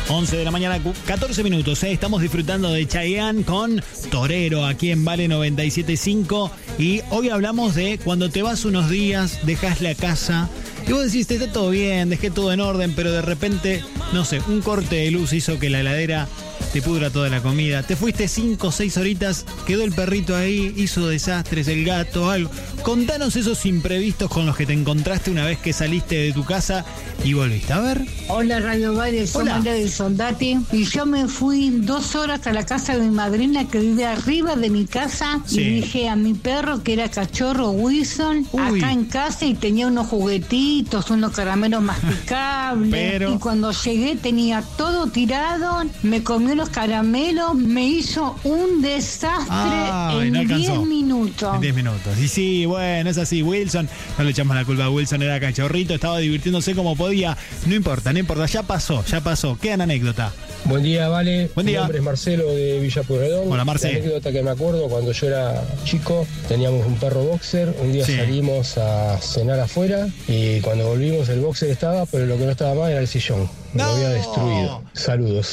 11 de la mañana, 14 minutos. Estamos disfrutando de Chayanne con Torero aquí en Vale 97.5. Y hoy hablamos de cuando te vas unos días, dejas la casa y vos decís, está todo bien, dejé todo en orden, pero de repente, no sé, un corte de luz hizo que la heladera te pudra toda la comida. Te fuiste 5 o 6 horitas, quedó el perrito ahí, hizo desastres, el gato, algo. Contanos esos imprevistos con los que te encontraste una vez que saliste de tu casa y volviste. A ver. Hola Radio Valle, soy María del Soldati. Y yo me fui 2 horas a la casa de mi madrina que vive arriba de mi casa. Sí. Y dije a mi perro, que era cachorro Wilson, acá en casa, y tenía unos juguetitos, unos caramelos masticables. Pero... Y cuando llegué tenía todo tirado, me comió los caramelos, me hizo un desastre en 10 minutos. En 10 minutos. Y sí, bueno, es así. Wilson, no le echamos la culpa a Wilson, era cachorrito, estaba divirtiéndose como podía. No importa, ya pasó. Queda anécdota. Buen día, Vale. Buen día. Mi nombre es Marcelo de Villa Pueyrredón. Hola, Marcelo. La anécdota que me acuerdo, cuando yo era chico, teníamos un perro boxer. Un día salimos a cenar afuera y cuando volvimos el boxer estaba, pero lo que no estaba mal era el sillón. Lo había destruido. Saludos.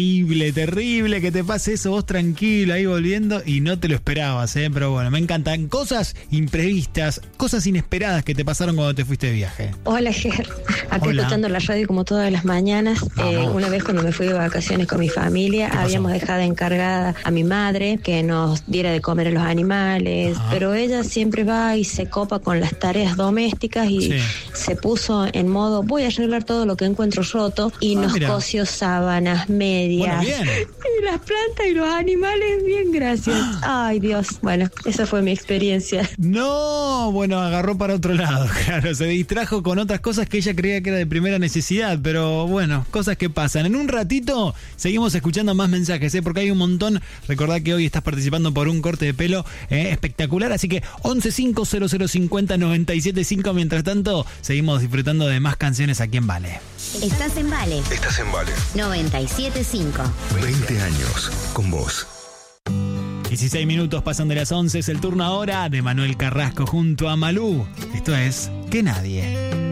Terrible que te pase eso, vos tranquilo ahí volviendo y no te lo esperabas, pero bueno, me encantan cosas imprevistas, cosas inesperadas que te pasaron cuando te fuiste de viaje. Hola, Ger, acá escuchando la radio como todas las mañanas. Una vez cuando me fui de vacaciones con mi familia, habíamos dejado encargada a mi madre que nos diera de comer a los animales, pero ella siempre va y se copa con las tareas domésticas y se puso en modo, voy a arreglar todo lo que encuentro roto, y nos cosió sábanas, medias, y las plantas y los animales, bien, gracias. Ay, Dios. Bueno, esa fue mi experiencia. No, bueno, agarró para otro lado, claro, se distrajo con otras cosas que ella creía que era de primera necesidad, pero bueno, cosas que pasan. En un ratito seguimos escuchando más mensajes, porque hay un montón. Recordá que hoy estás participando por un corte de pelo espectacular, así que 1150050975. Mientras tanto, seguimos disfrutando de más canciones aquí en Vale. Estás en Vale. 97.5. 20 años con vos. 16 minutos pasan de las 11. Es el turno ahora de Manuel Carrasco junto a Malú. Esto es Que Nadie.